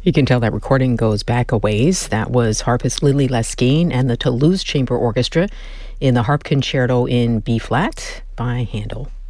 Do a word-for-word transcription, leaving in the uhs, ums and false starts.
You can tell that recording goes back a ways. That was harpist Lily Leskine and the Toulouse Chamber Orchestra in the Harp Concerto in B-flat by Handel.